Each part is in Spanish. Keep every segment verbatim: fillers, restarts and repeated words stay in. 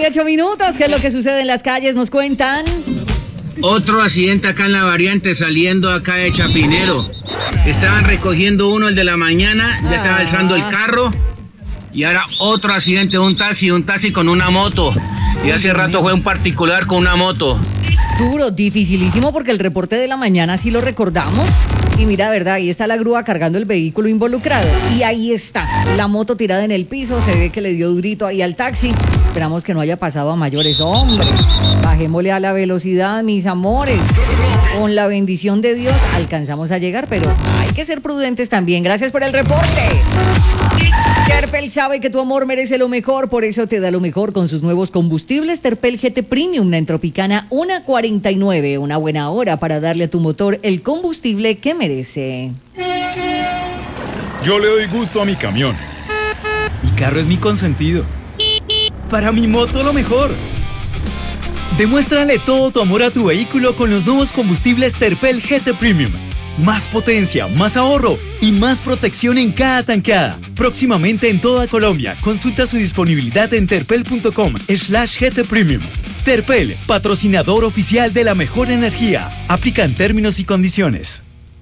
y ocho minutos. ¿Qué es lo que sucede en las calles? Nos cuentan. Otro accidente acá en la variante, saliendo acá de Chapinero. Estaban recogiendo uno, el de la mañana, ya estaba alzando el carro. Y ahora otro accidente, un taxi, un taxi con una moto. Y hace rato fue un particular con una moto. Duro, dificilísimo porque el reporte de la mañana sí lo recordamos. Y mira, verdad, ahí está la grúa cargando el vehículo involucrado. Y ahí está, la moto tirada en el piso, se ve que le dio durito ahí al taxi. Esperamos que no haya pasado a mayores. Hombre, bajémosle a la velocidad, mis amores. Con la bendición de Dios alcanzamos a llegar, pero hay que ser prudentes también. Gracias por el reporte. Terpel sabe que tu amor merece lo mejor, por eso te da lo mejor con sus nuevos combustibles Terpel G T Premium, la Entropicana uno cuarenta y nueve. Una buena hora para darle a tu motor el combustible que merece. Yo le doy gusto a mi camión. Mi carro es mi consentido. Para mi moto lo mejor. Demuéstrale todo tu amor a tu vehículo con los nuevos combustibles Terpel G T Premium. Más potencia, más ahorro y más protección en cada tanqueada. Próximamente en toda Colombia. Consulta su disponibilidad en terpel.com slash GT Premium. Terpel, patrocinador oficial de la mejor energía. Aplican términos y condiciones.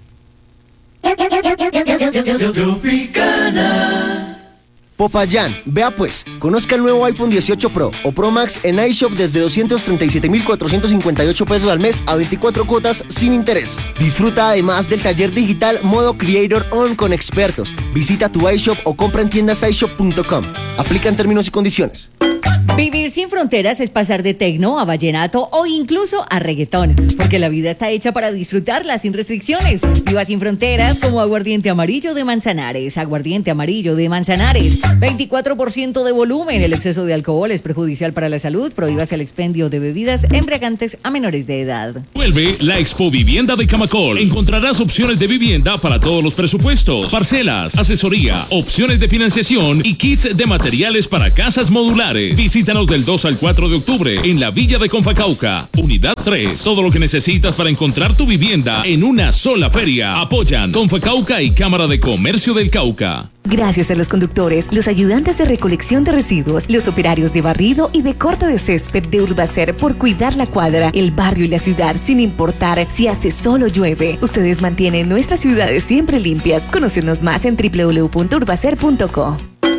Popayán, vea pues, conozca el nuevo iPhone dieciocho Pro o Pro Max en iShop desde doscientos treinta y siete mil cuatrocientos cincuenta y ocho pesos al mes a veinticuatro cuotas sin interés. Disfruta además del taller digital Modo Creator On con expertos. Visita tu iShop o compra en tiendas i shop punto com. Aplican términos y condiciones. Vivir sin fronteras es pasar de tecno a vallenato o incluso a reggaetón, porque la vida está hecha para disfrutarla sin restricciones. Viva sin fronteras como Aguardiente Amarillo de Manzanares. Aguardiente Amarillo de Manzanares. veinticuatro por ciento de volumen. El exceso de alcohol es perjudicial para la salud. Prohíbase el expendio de bebidas embriagantes a menores de edad. Vuelve la Expo Vivienda de Camacol. Encontrarás opciones de vivienda para todos los presupuestos, parcelas, asesoría, opciones de financiación y kits de materiales para casas modulares. Visítanos del dos al cuatro de octubre en la Villa de Confacauca, Unidad tres. Todo lo que necesitas para encontrar tu vivienda en una sola feria. Apoyan Confacauca y Cámara de Comercio del Cauca. Gracias a los conductores, los ayudantes de recolección de residuos, los operarios de barrido y de corte de césped de Urbacer por cuidar la cuadra, el barrio y la ciudad sin importar si hace sol o llueve. Ustedes mantienen nuestras ciudades siempre limpias. Conócenos más en doble u doble u doble u punto urbacer punto co.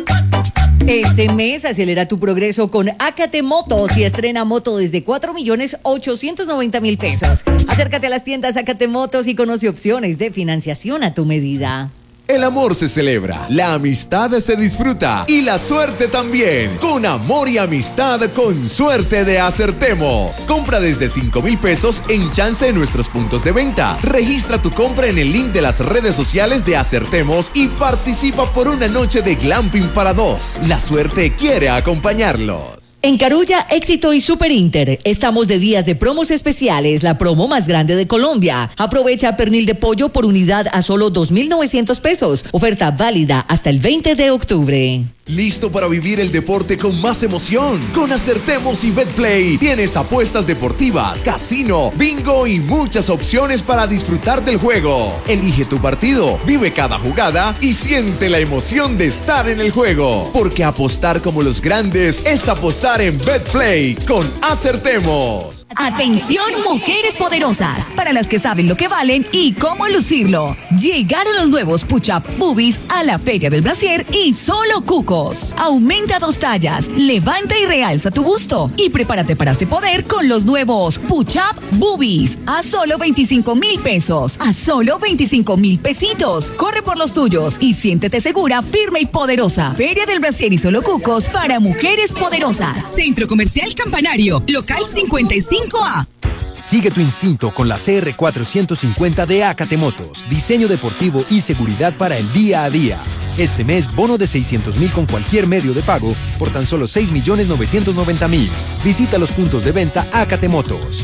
Este mes acelera tu progreso con Acate Motos y estrena moto desde cuatro millones ochocientos noventa mil pesos. Acércate a las tiendas Acate Motos y conoce opciones de financiación a tu medida. El amor se celebra, la amistad se disfruta y la suerte también. Con amor y amistad, con suerte de Acertemos. Compra desde cinco mil pesos en chance en nuestros puntos de venta. Registra tu compra en el link de las redes sociales de Acertemos y participa por una noche de glamping para dos. La suerte quiere acompañarlos. En Carulla, Éxito y Super Inter, estamos de días de promos especiales, la promo más grande de Colombia. Aprovecha pernil de pollo por unidad a solo dos mil novecientos pesos. Oferta válida hasta el veinte de octubre. ¿Listo para vivir el deporte con más emoción? Con Acertemos y Betplay tienes apuestas deportivas, casino, bingo y muchas opciones para disfrutar del juego. Elige tu partido, vive cada jugada y siente la emoción de estar en el juego. Porque apostar como los grandes es apostar en Betplay con Acertemos. Atención, mujeres poderosas, para las que saben lo que valen y cómo lucirlo. Llegaron los nuevos Push-Up Boobies a la Feria del Brasier y solo cucos. Aumenta dos tallas, levanta y realza tu busto y prepárate para este poder con los nuevos Push-Up Boobies a solo veinticinco mil pesos, a solo veinticinco mil pesitos. Corre por los tuyos y siéntete segura, firme y poderosa. Feria del Brasier y solo cucos para mujeres poderosas. Centro Comercial Campanario, local cincuenta y cinco A. Sigue tu instinto con la C R cuatrocientos cincuenta de Acate Motos. Diseño deportivo y seguridad para el día a día. Este mes, bono de seiscientos mil con cualquier medio de pago por tan solo seis millones novecientos noventa mil. Visita los puntos de venta Acate Motos.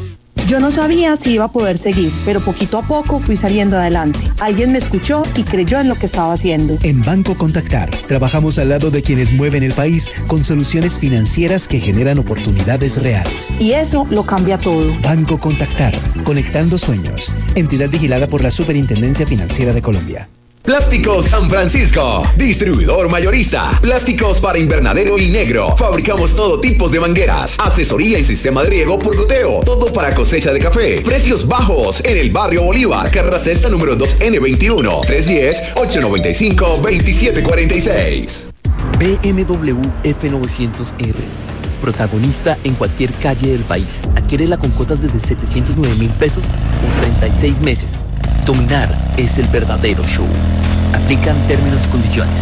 Yo no sabía si iba a poder seguir, pero poquito a poco fui saliendo adelante. Alguien me escuchó y creyó en lo que estaba haciendo. En Banco Contactar, trabajamos al lado de quienes mueven el país con soluciones financieras que generan oportunidades reales. Y eso lo cambia todo. Banco Contactar, conectando sueños. Entidad vigilada por la Superintendencia Financiera de Colombia. Plásticos San Francisco, distribuidor mayorista, plásticos para invernadero y negro. Fabricamos todo tipo de mangueras, asesoría en sistema de riego por goteo, todo para cosecha de café. Precios bajos en el barrio Bolívar, carrera sexta número dos N veintiuno, tres uno cero, ocho nueve cinco, dos siete cuatro seis. B M W F novecientos R, protagonista en cualquier calle del país. Adquiérela con cuotas desde setecientos nueve mil pesos por treinta y seis meses. Dominar es el verdadero show. Aplican términos y condiciones.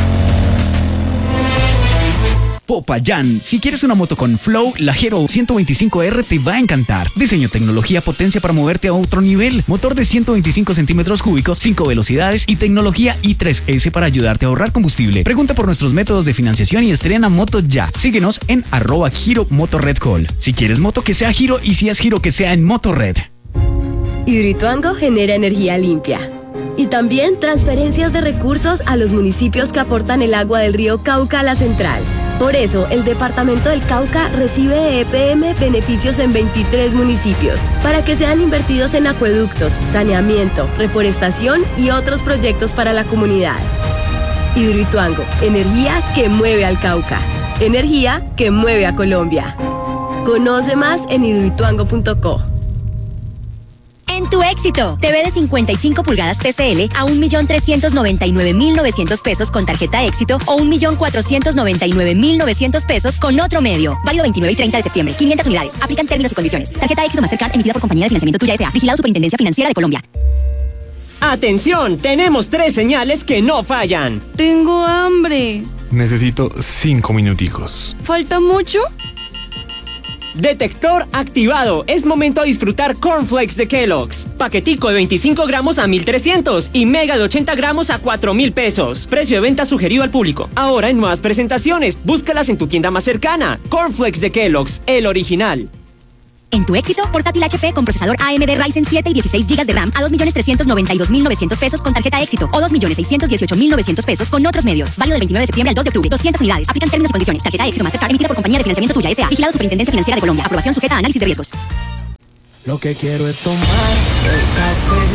Popayán, si quieres una moto con flow, la Hero ciento veinticinco R te va a encantar. Diseño, tecnología, potencia para moverte a otro nivel. Motor de ciento veinticinco centímetros cúbicos, cinco velocidades y tecnología i tres ese para ayudarte a ahorrar combustible. Pregunta por nuestros métodos de financiación y estrena moto ya. Síguenos en arroba Giro Motorred Call. Si quieres moto que sea Giro y si es Giro que sea en Motorred. Hidroituango genera energía limpia y también transferencias de recursos a los municipios que aportan el agua del río Cauca a la central. Por eso, el departamento del Cauca recibe de E P M beneficios en veintitrés municipios para que sean invertidos en acueductos, saneamiento, reforestación y otros proyectos para la comunidad. Hidroituango, energía que mueve al Cauca, energía que mueve a Colombia. Conoce más en hidroituango punto co. En tu éxito, T V de cincuenta y cinco pulgadas T C L a un millón trescientos noventa y nueve mil novecientos pesos con tarjeta éxito o un millón cuatrocientos noventa y nueve mil novecientos pesos con otro medio. Válido veintinueve y treinta de septiembre. quinientas unidades. Aplican términos y condiciones. Tarjeta éxito Mastercard emitida por Compañía de Financiamiento Tuya S A. Vigilado Superintendencia Financiera de Colombia. ¡Atención! Tenemos tres señales que no fallan. Tengo hambre. Necesito cinco minuticos. ¿Falta mucho? Detector activado. Es momento de disfrutar Cornflakes de Kellogg's. Paquetico de veinticinco gramos a mil trescientos y mega de ochenta gramos a cuatro mil pesos. Precio de venta sugerido al público. Ahora en nuevas presentaciones. Búscalas en tu tienda más cercana. Cornflakes de Kellogg's, el original. En tu éxito, portátil H P con procesador A M D Ryzen siete y dieciséis gigas de RAM a dos millones trescientos noventa y dos mil novecientos pesos con tarjeta éxito o dos millones seiscientos dieciocho mil novecientos pesos con otros medios. Válido del veintinueve de septiembre al dos de octubre. doscientas unidades. Aplican términos y condiciones. Tarjeta éxito Mastercard emitida por Compañía de Financiamiento Tuya S A. Vigilado Superintendencia Financiera de Colombia. Aprobación sujeta a análisis de riesgos. Lo que quiero es tomar el café